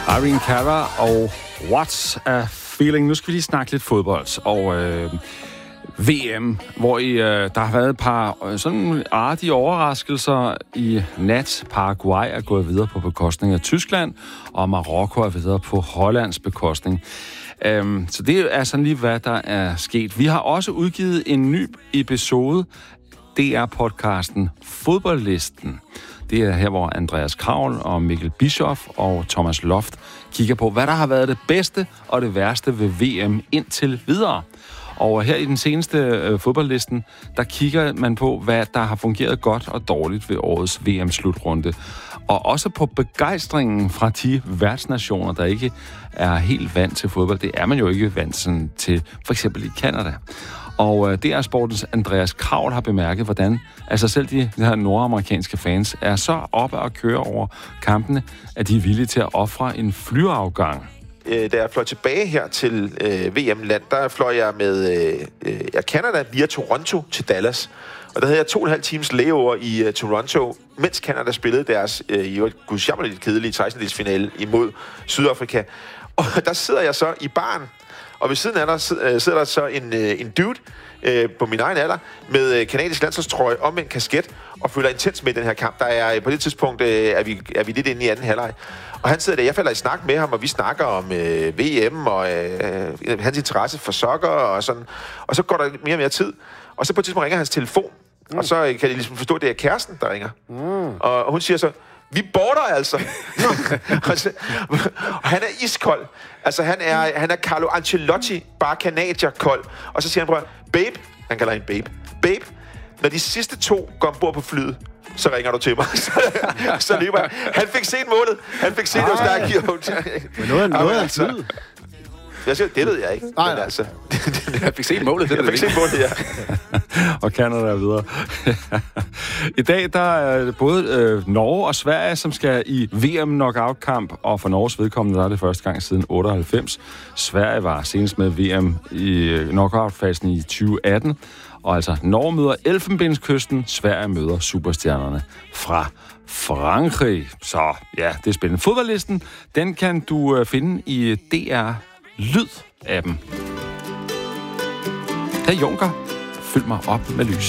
Irene Cara og What's a Feeling. Nu skal vi lige snakke lidt fodbold og VM, hvor der har været et par sådan artige overraskelser i nat. Paraguay er gået videre på bekostning af Tyskland, og Marokko er videre på Hollands bekostning. Så det er sådan lige, hvad der er sket. Vi har også udgivet en ny episode. Det er podcasten Fodboldlisten. Det er her, hvor Andreas Kravl og Mikkel Bischoff og Thomas Loft kigger på, hvad der har været det bedste og det værste ved VM indtil videre. Og her i den seneste fodboldlisten, der kigger man på, hvad der har fungeret godt og dårligt ved årets VM-slutrunde. Og også på begejstringen fra de værtsnationer, der ikke er helt vant til fodbold. Det er man jo ikke vant sådan til, for eksempel i Canada. Og DR Sportens Andreas Kravl har bemærket, hvordan altså selv de her nordamerikanske fans er så oppe at køre over kampene, at de er villige til at ofre en flyafgang. Da jeg fløj tilbage her til VM-land, der fløj jeg med Canada via Toronto til Dallas. Og der havde jeg 2,5 times layover i Toronto, mens Canada spillede deres gudsjammerligt kedelige 16-delsfinale imod Sydafrika. Og der sidder jeg så i baren, og ved siden af der sidder der så en dude på min egen alder med kanadisk landsholdstrøje om en kasket og følger intens med i den her kamp. Der er på det tidspunkt er vi lidt inde i anden halvleg. Og han sidder der, jeg falder i snak med ham, og vi snakker om VM og hans interesse for soccer og sådan. Og så går der mere og mere tid. Og så på et tidspunkt ringer hans telefon, og så kan jeg ligesom forstå, at det er kæresten, der ringer. Og hun siger så, vi border altså. Og han er iskold. Altså, han er Carlo Ancelotti, bare kanadierkold. Og så siger han, bror, babe, han kalder hende babe, når de sidste 2 går ombord på flyet, så ringer du til mig. Så løber jeg. Han fik set målet. Han fik set, noget af en flyd. Jeg siger, det ved jeg ikke. Nej. Men altså, Jeg fik set målet, det jeg fik set målet, ja. Og Canada er videre. I dag der er det både Norge og Sverige, som skal i VM-knockout-kamp, og for Norges vedkommende der er det første gang siden 98. Sverige var senest med VM i knockout-fasen i 2018. Og altså, Norge møder Elfenbenskysten, Sverige møder superstjernerne fra Frankrig. Så ja, det er spændende. Fodboldlisten, den kan du finde i DR Lyd-appen. Her Junker, fyld mig op med lys.